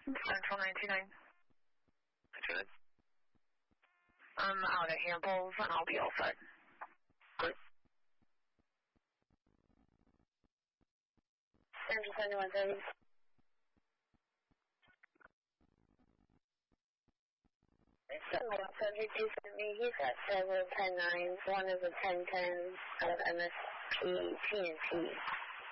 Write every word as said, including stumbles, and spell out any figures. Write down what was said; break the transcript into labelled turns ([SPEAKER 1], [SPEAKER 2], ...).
[SPEAKER 1] Central nine two nine.
[SPEAKER 2] Good.
[SPEAKER 1] I'm out at Hamples, and I'll be all set.
[SPEAKER 2] Good.
[SPEAKER 3] Central seventy-one thirty. Subject you sent me, he's got several ten nines. One is a ten ten out of M S P T N T.